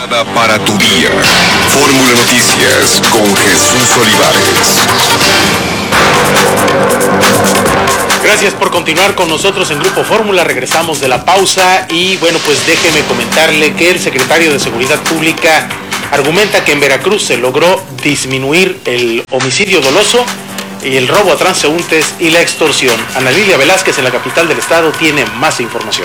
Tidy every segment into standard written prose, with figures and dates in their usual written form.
Para tu día, Fórmula Noticias con Jesús Olivares. Gracias por continuar con nosotros en Grupo Fórmula. Regresamos de la pausa y bueno, pues déjeme comentarle que el secretario de Seguridad Pública argumenta que en Veracruz se logró disminuir el homicidio doloso y el robo a transeúntes y la extorsión. Ana Lilia Velázquez en la capital del estado tiene más información.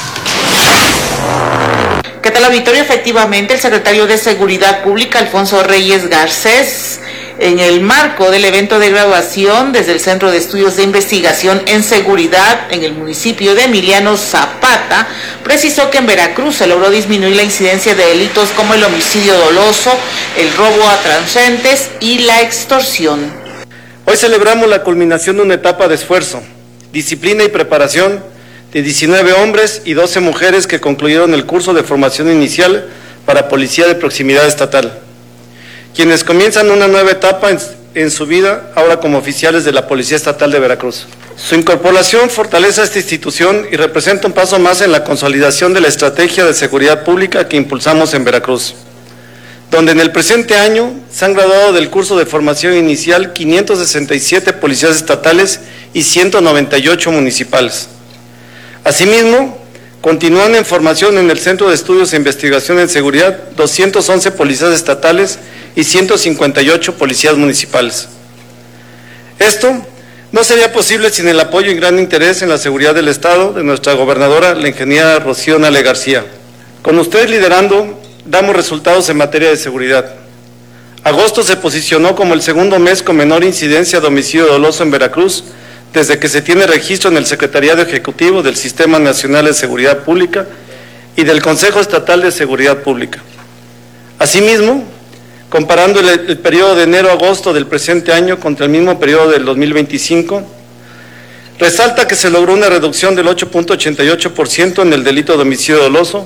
¿Qué tal, auditorio? Efectivamente, el secretario de Seguridad Pública, Alfonso Reyes Garcés, en el marco del evento de graduación desde el Centro de Estudios de Investigación en Seguridad en el municipio de Emiliano Zapata, precisó que en Veracruz se logró disminuir la incidencia de delitos como el homicidio doloso, el robo a transeúntes y la extorsión. Hoy celebramos la culminación de una etapa de esfuerzo, disciplina y preparación de 19 hombres y 12 mujeres que concluyeron el curso de formación inicial para Policía de Proximidad Estatal, quienes comienzan una nueva etapa en su vida, ahora como oficiales de la Policía Estatal de Veracruz. Su incorporación fortalece a esta institución y representa un paso más en la consolidación de la estrategia de seguridad pública que impulsamos en Veracruz, donde en el presente año se han graduado del curso de formación inicial 567 policías estatales y 198 municipales. Asimismo, continúan en formación en el Centro de Estudios e Investigación en Seguridad 211 policías estatales y 158 policías municipales. Esto no sería posible sin el apoyo y gran interés en la seguridad del Estado de nuestra gobernadora, la ingeniera Rocío Nale García. Con ustedes liderando, damos resultados en materia de seguridad. Agosto se posicionó como el segundo mes con menor incidencia de homicidio doloso en Veracruz, desde que se tiene registro en el Secretariado Ejecutivo del Sistema Nacional de Seguridad Pública y del Consejo Estatal de Seguridad Pública. Asimismo, comparando el periodo de enero a agosto del presente año contra el mismo periodo del 2025, resalta que se logró una reducción del 8.88% en el delito de homicidio doloso,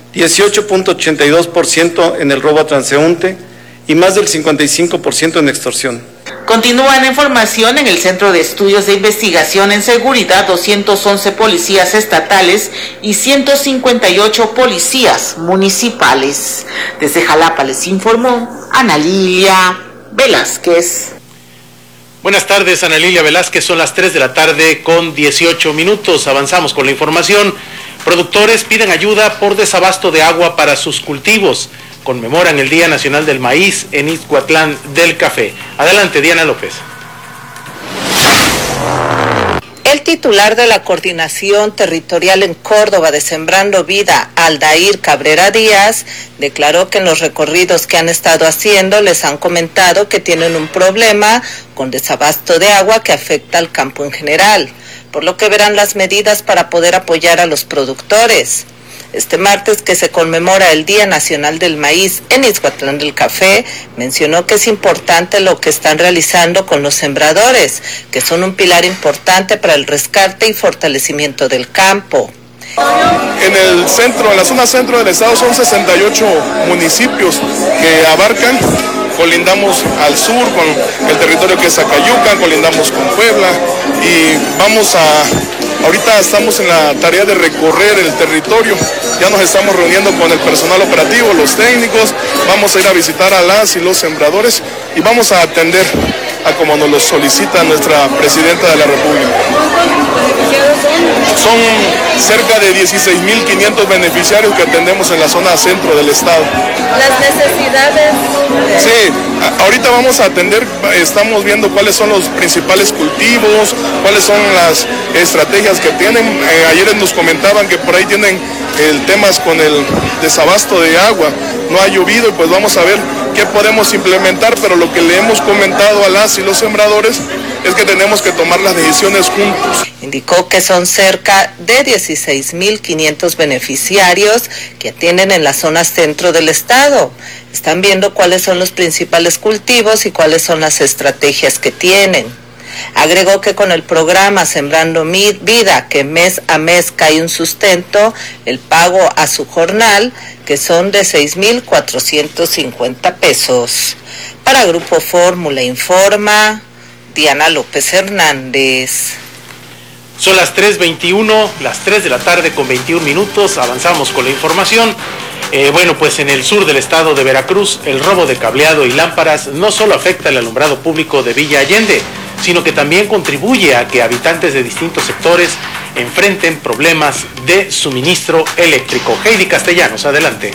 18.82% en el robo a transeúnte y más del 55% en extorsión. Continúan en formación en el Centro de Estudios de Investigación en Seguridad 211 policías estatales y 158 policías municipales. Desde Jalapa les informó Ana Lilia Velázquez. Buenas tardes, Ana Lilia Velázquez, son las 3 de la tarde con 18 minutos. Avanzamos con la información. Productores piden ayuda por desabasto de agua para sus cultivos. Conmemoran el Día Nacional del Maíz en Ixhuatlán del Café. Adelante, Diana López. El titular de la Coordinación Territorial en Córdoba de Sembrando Vida, Aldair Cabrera Díaz, declaró que en los recorridos que han estado haciendo les han comentado que tienen un problema con desabasto de agua que afecta al campo en general, por lo que verán las medidas para poder apoyar a los productores. Este martes, que se conmemora el Día Nacional del Maíz en Ixhuatlán del Café, mencionó que es importante lo que están realizando con los sembradores, que son un pilar importante para el rescate y fortalecimiento del campo. En el centro, en la zona centro del estado, son 68 municipios que abarcan. Colindamos al sur con el territorio que es Acayucan, colindamos con Puebla y ahorita estamos en la tarea de recorrer el territorio. Ya nos estamos reuniendo con el personal operativo, los técnicos, vamos a ir a visitar a las y los sembradores y vamos a atender a como nos lo solicita nuestra Presidenta de la República. Son cerca de 16.500 beneficiarios que atendemos en la zona centro del estado. Las necesidades. Sí, ahorita vamos a atender, estamos viendo cuáles son los principales cultivos, cuáles son las estrategias que tienen. Ayer nos comentaban que por ahí tienen temas con el desabasto de agua, no ha llovido y pues vamos a ver qué podemos implementar, pero lo que le hemos comentado a las y los sembradores es que tenemos que tomar las decisiones juntos. Indicó que son cerca de 16.500 beneficiarios que atienden en la zona centro del estado. Están viendo cuáles son los principales cultivos y cuáles son las estrategias que tienen. Agregó que con el programa Sembrando Vida, que mes a mes cae un sustento, el pago a su jornal, que son de 6.450 pesos. Para Grupo Fórmula informa Diana López Hernández. Son las 3:21, las 3 de la tarde con 21 minutos. Avanzamos con la información. Bueno, pues en el sur del estado de Veracruz, el robo de cableado y lámparas no solo afecta el alumbrado público de Villa Allende, sino que también contribuye a que habitantes de distintos sectores enfrenten problemas de suministro eléctrico. Heidi Castellanos, adelante.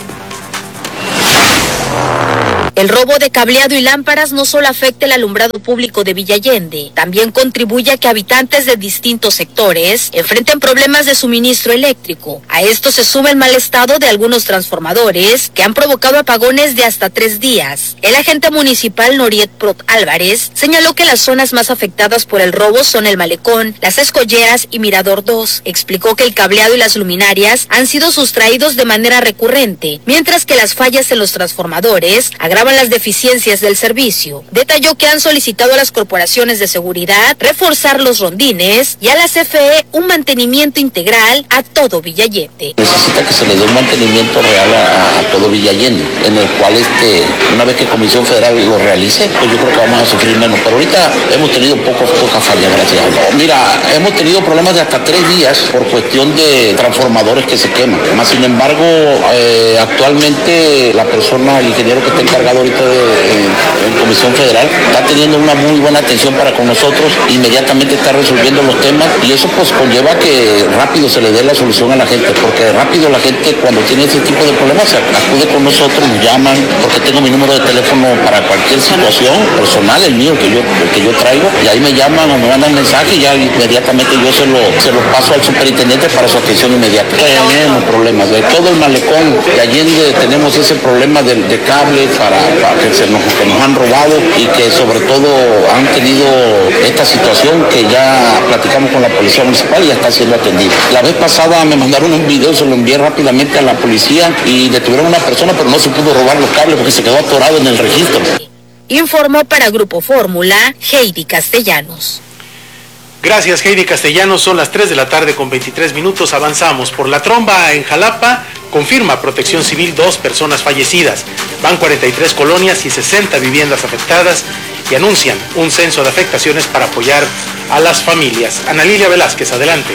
El robo de cableado y lámparas no solo afecta el alumbrado público de Villa Allende, también contribuye a que habitantes de distintos sectores enfrenten problemas de suministro eléctrico. A esto se suma el mal estado de algunos transformadores que han provocado apagones de hasta 3 días. El agente municipal Noriet Prot Álvarez señaló que las zonas más afectadas por el robo son el Malecón, Las Escolleras y Mirador 2. Explicó que el cableado y las luminarias han sido sustraídos de manera recurrente, mientras que las fallas en los transformadores agravan las deficiencias del servicio. Detalló que han solicitado a las corporaciones de seguridad reforzar los rondines y a la CFE un mantenimiento integral a todo Villa Allende. Necesita que se le dé un mantenimiento real a todo Villa Allende, en el cual una vez que Comisión Federal lo realice, pues yo creo que vamos a sufrir menos. Pero ahorita hemos tenido poca falla, gracias a Dios. Mira, hemos tenido problemas de hasta 3 días por cuestión de transformadores que se queman. Más sin embargo, actualmente la persona, el ingeniero que está encargado ahorita en Comisión Federal, está teniendo una muy buena atención para con nosotros, inmediatamente está resolviendo los temas y eso pues conlleva que rápido se le dé la solución a la gente, porque rápido la gente cuando tiene ese tipo de problemas acude con nosotros, nos llaman, porque tengo mi número de teléfono para cualquier situación personal, el mío, el que yo traigo, y ahí me llaman o me mandan mensaje y ya inmediatamente yo se lo paso al superintendente para su atención inmediata. Tenemos problemas de todo el malecón de Allende, tenemos ese problema de cable para que nos han robado y que sobre todo han tenido esta situación que ya platicamos con la policía municipal y ya está siendo atendida. La vez pasada me mandaron un video, se lo envié rápidamente a la policía y detuvieron a una persona, pero no se pudo robar los cables porque se quedó atorado en el registro. Informó para Grupo Fórmula, Heidi Castellanos. Gracias, Heidi Castellanos. Son las 3 de la tarde con 23 minutos. Avanzamos. Por la tromba en Jalapa, confirma Protección Civil 2 personas fallecidas. Van 43 colonias y 60 viviendas afectadas y anuncian un censo de afectaciones para apoyar a las familias. Ana Lilia Velázquez, adelante.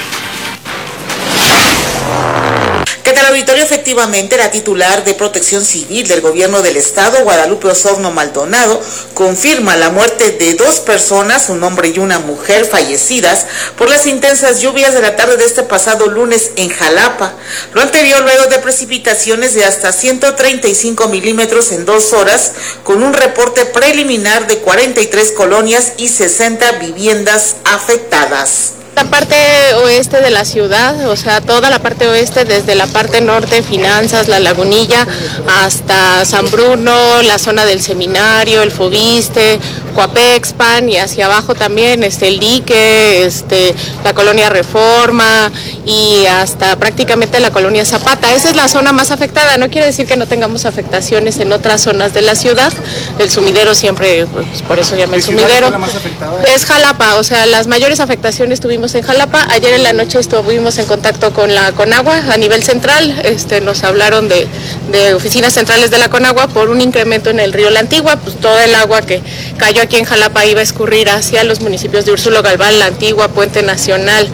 ¿Qué tal, auditorio? Efectivamente, la titular de Protección Civil del Gobierno del Estado, Guadalupe Osorno Maldonado, confirma la muerte de 2 personas, un hombre y una mujer, fallecidas por las intensas lluvias de la tarde de este pasado lunes en Jalapa. Lo anterior luego de precipitaciones de hasta 135 milímetros en 2 horas, con un reporte preliminar de 43 colonias y 60 viviendas afectadas. La parte oeste de la ciudad, o sea, toda la parte oeste, desde la parte norte, Finanzas, La Lagunilla, hasta San Bruno, la zona del Seminario, el Fobiste, Coapexpan, y hacia abajo también el dique, la colonia Reforma y hasta prácticamente la colonia Zapata. Esa es la zona más afectada. No quiere decir que no tengamos afectaciones en otras zonas de la ciudad. El sumidero siempre, pues por eso llama el sumidero. ¿La más afectada? Es Jalapa, o sea, las mayores afectaciones tuvimos en Jalapa. Ayer en la noche estuvimos en contacto con la Conagua a nivel central. Nos hablaron de oficinas centrales de la Conagua por un incremento en el río La Antigua. Pues todo el agua que cayó aquí en Jalapa iba a escurrir hacia los municipios de Úrsulo Galván, La Antigua, Puente Nacional,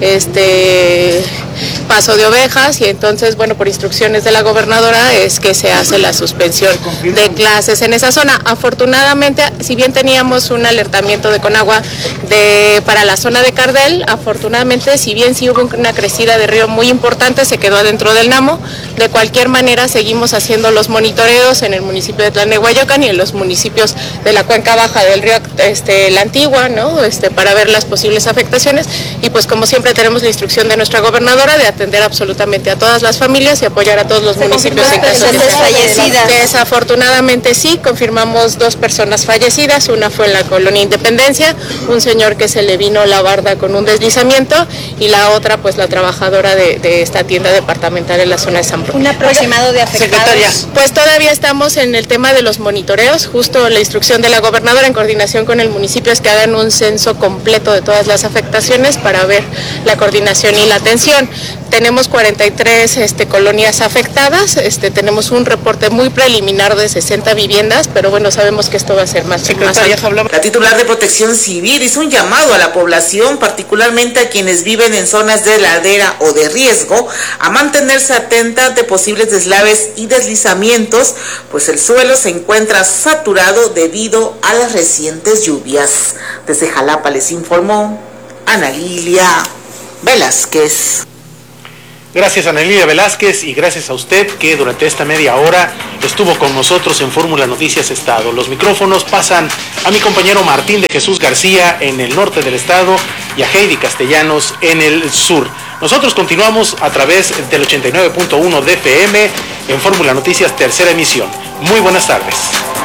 Paso de Ovejas, y entonces, bueno, por instrucciones de la gobernadora es que se hace la suspensión de clases en esa zona. Afortunadamente, si bien teníamos un alertamiento de Conagua para la zona de Cardel, afortunadamente, si bien sí hubo una crecida de río muy importante, se quedó adentro del Namo. De cualquier manera, seguimos haciendo los monitoreos en el municipio de Tlanehuayocan y en los municipios de la cuenca baja del río La Antigua, ¿no? Para ver las posibles afectaciones, y pues como siempre tenemos la instrucción de nuestra gobernadora de atender absolutamente a todas las familias y apoyar a todos los municipios en caso de fallecidas. Desafortunadamente sí, confirmamos 2 personas fallecidas. Una fue en la colonia Independencia, un señor que se le vino la barda con un deslizamiento, y la otra pues la trabajadora de esta tienda departamental en la zona de San Bruno. ¿Un aproximado de afectados? Pues todavía estamos en el tema de los monitoreos. Justo la instrucción de la gobernadora en coordinación con el municipio es que hagan un censo completo de todas las afectaciones para ver la coordinación y la atención. Tenemos 43 colonias afectadas, tenemos un reporte muy preliminar de 60 viviendas, pero bueno, sabemos que esto va a ser más alto. La titular de Protección Civil hizo un llamado a la población, particularmente a quienes viven en zonas de ladera o de riesgo, a mantenerse atenta ante posibles deslaves y deslizamientos, pues el suelo se encuentra saturado debido a las recientes lluvias. Desde Jalapa les informó Ana Lilia Velázquez. Gracias, Ana Lilia Velázquez, y gracias a usted que durante esta media hora estuvo con nosotros en Fórmula Noticias Estado. Los micrófonos pasan a mi compañero Martín de Jesús García en el norte del estado y a Heidi Castellanos en el sur. Nosotros continuamos a través del 89.1 de FM en Fórmula Noticias, tercera emisión. Muy buenas tardes.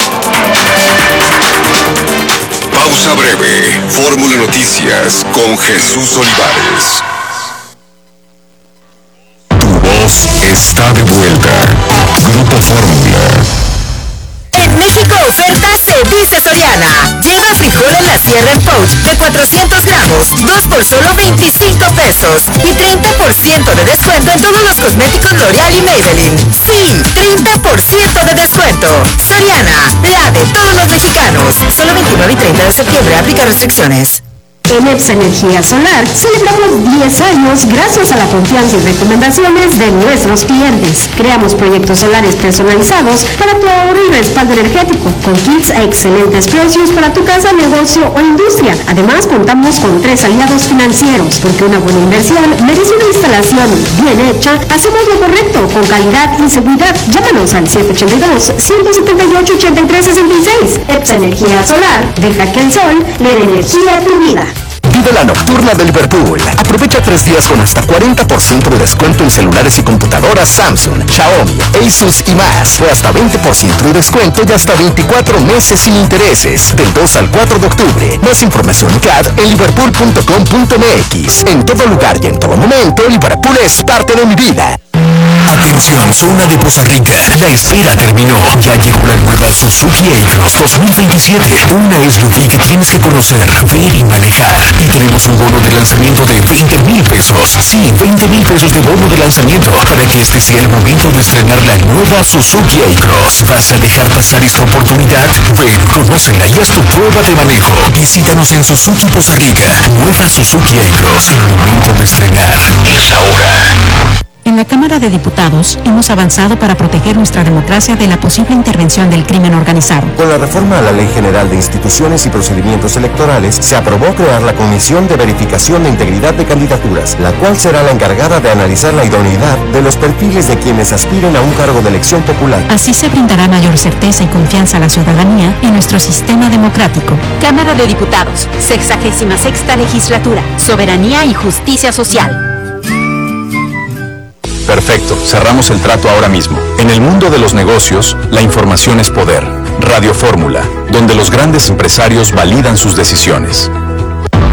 Pausa breve. Fórmula Noticias con Jesús Olivares. Está de vuelta. Grupo Fórmula. En México oferta se dice Soriana. Lleva frijol en la sierra en pouch de 400 gramos, 2 por solo 25 pesos y 30% de descuento en todos los cosméticos L'Oreal y Maybelline. Sí, 30% de descuento. Soriana, la de todos los mexicanos. Solo 29 y 30 de septiembre, aplica restricciones. En EPSA Energía Solar celebramos 10 años gracias a la confianza y recomendaciones de nuestros clientes. Creamos proyectos solares personalizados para tu ahorro y respaldo energético, con kits a excelentes precios para tu casa, negocio o industria. Además, contamos con 3 aliados financieros, porque una buena inversión merece una instalación bien hecha. Hacemos lo correcto, con calidad y seguridad. Llámanos al 782-178-8366. EPSA Energía Solar, deja que el sol le dé energía a tu vida. Vive la nocturna de Liverpool. Aprovecha 3 días con hasta 40% de descuento en celulares y computadoras Samsung, Xiaomi, Asus y más. O hasta 20% de descuento y hasta 24 meses sin intereses. Del 2 al 4 de octubre. Más información y CAD en liverpool.com.mx. En todo lugar y en todo momento, Liverpool es parte de mi vida. Atención, zona de Poza Rica. La espera terminó. Ya llegó la nueva Suzuki Aetros 2027. Una SUV que tienes que conocer, ver y manejar. Y tenemos un bono de lanzamiento de 20,000 pesos. Sí, 20,000 pesos de bono de lanzamiento para que este sea el momento de estrenar la nueva Suzuki Aetros. ¿Vas a dejar pasar esta oportunidad? Ven, conócela y haz tu prueba de manejo. Visítanos en Suzuki Poza Rica. Nueva Suzuki Aetros. El momento de estrenar es ahora. En la Cámara de Diputados hemos avanzado para proteger nuestra democracia de la posible intervención del crimen organizado. Con la reforma a la Ley General de Instituciones y Procedimientos Electorales, se aprobó crear la Comisión de Verificación de Integridad de Candidaturas, la cual será la encargada de analizar la idoneidad de los perfiles de quienes aspiren a un cargo de elección popular. Así se brindará mayor certeza y confianza a la ciudadanía en nuestro sistema democrático. Cámara de Diputados, 66ª Legislatura, Soberanía y Justicia Social. Perfecto, cerramos el trato ahora mismo. En el mundo de los negocios, la información es poder. Radio Fórmula, donde los grandes empresarios validan sus decisiones.